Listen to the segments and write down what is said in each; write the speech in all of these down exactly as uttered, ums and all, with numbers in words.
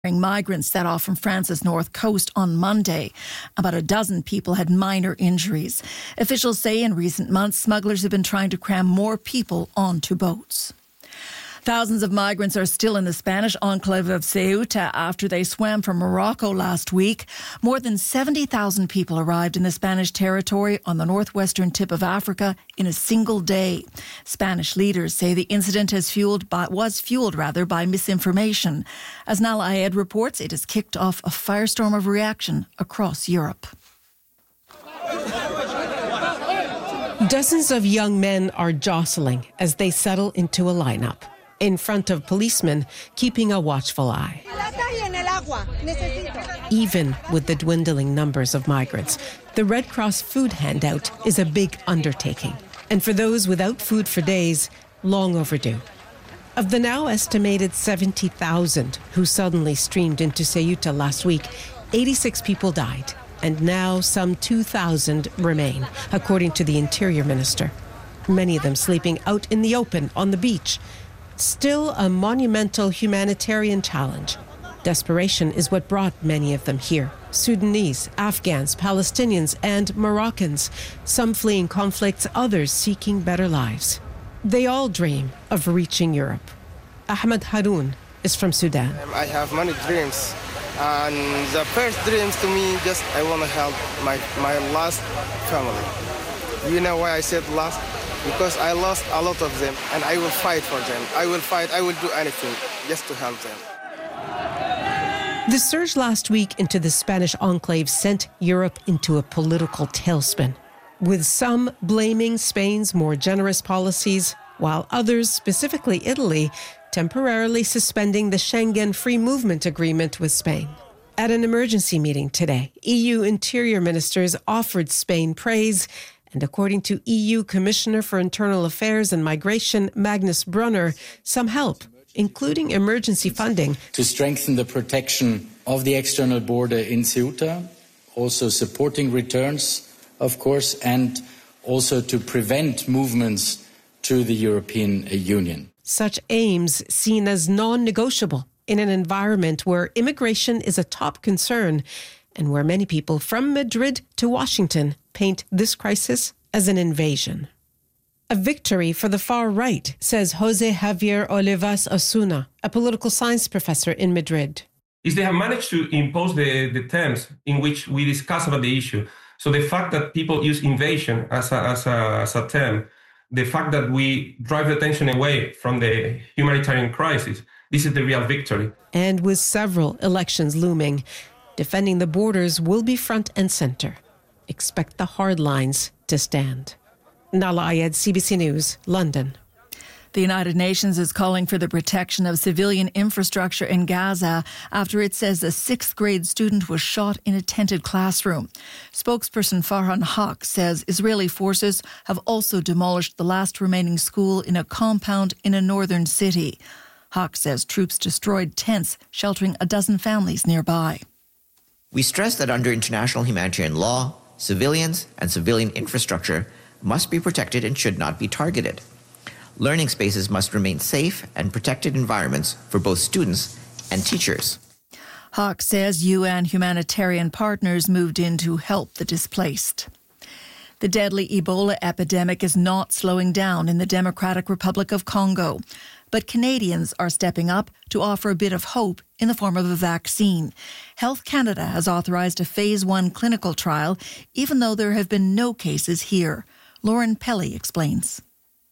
Migrants set off from France's north coast on Monday. About a dozen people had minor injuries. Officials say in recent months, smugglers have been trying to cram more people onto boats. Thousands of migrants are still in the Spanish enclave of Ceuta after they swam from Morocco last week. More than seventy thousand people arrived in the Spanish territory on the northwestern tip of Africa in a single day. Spanish leaders say the incident has fueled by, was fueled rather by misinformation. As Nala Ayed reports, it has kicked off a firestorm of reaction across Europe. Dozens of young men are jostling as they settle into a lineup in front of policemen keeping a watchful eye. Even with the dwindling numbers of migrants, the Red Cross food handout is a big undertaking. And for those without food for days, long overdue. Of the now estimated seventy thousand who suddenly streamed into Ceuta last week, eighty-six people died. And now some two thousand remain, according to the Interior Minister. Many of them sleeping out in the open on the beach. Still a monumental humanitarian challenge. Desperation is what brought many of them here. Sudanese, Afghans, Palestinians, and Moroccans. Some fleeing conflicts, others seeking better lives. They all dream of reaching Europe. Ahmed Haroun is from Sudan. I have many dreams. And the first dreams to me, just I want to help my, my last family. You know why I said last? Because I lost a lot of them, and I will fight for them. I will fight, I will do anything just to help them. The surge last week into the Spanish enclave sent Europe into a political tailspin, with some blaming Spain's more generous policies, while others, specifically Italy, temporarily suspending the Schengen free movement agreement with Spain. At an emergency meeting today, E U interior ministers offered Spain praise, and according to E U Commissioner for Internal Affairs and Migration, Magnus Brunner, some help, including emergency funding. To strengthen the protection of the external border in Ceuta, also supporting returns, of course, and also to prevent movements to the European Union. Such aims seen as non-negotiable in an environment where immigration is a top concern and where many people from Madrid to Washington paint this crisis as an invasion. A victory for the far right, says Jose Javier Olivas Osuna, a political science professor in Madrid. Is they have managed to impose the, the terms in which we discuss about the issue. So the fact that people use invasion as a, as a, as a term, the fact that we drive the attention away from the humanitarian crisis, this is the real victory. And with several elections looming, defending the borders will be front and center. Expect the hard lines to stand. Nala Ayed, C B C News, London. The United Nations is calling for the protection of civilian infrastructure in Gaza after it says a sixth grade student was shot in a tented classroom. Spokesperson Farhan Haq says Israeli forces have also demolished the last remaining school in a compound in a northern city. Haq says troops destroyed tents sheltering a dozen families nearby. We stress that under international humanitarian law, civilians and civilian infrastructure must be protected and should not be targeted. Learning spaces must remain safe and protected environments for both students and teachers. Haq says U N humanitarian partners moved in to help the displaced. The deadly Ebola epidemic is not slowing down in the Democratic Republic of Congo, but Canadians are stepping up to offer a bit of hope in the form of a vaccine. Health Canada has authorised a phase one clinical trial, even though there have been no cases here. Lauren Pelly explains.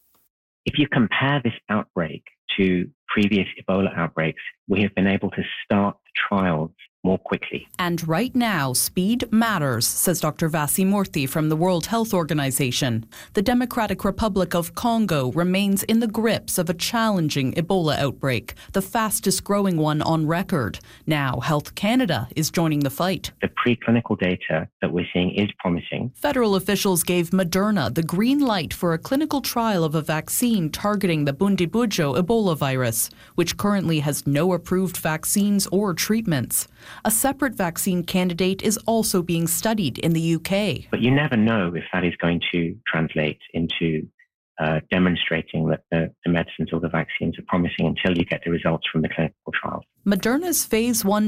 If you compare this outbreak to previous Ebola outbreaks, we have been able to start trials more quickly. And right now, speed matters, says Doctor Vasi Murthy from the World Health Organization. The Democratic Republic of Congo remains in the grips of a challenging Ebola outbreak, the fastest growing one on record. Now, Health Canada is joining the fight. The preclinical data that we're seeing is promising. Federal officials gave Moderna the green light for a clinical trial of a vaccine targeting the Bundibugyo Ebola virus, which currently has no approved vaccines or treatments. A separate vaccine candidate is also being studied in the U K. But you never know if that is going to translate into uh, demonstrating that the, the medicines or the vaccines are promising until you get the results from the clinical trials. Moderna's phase one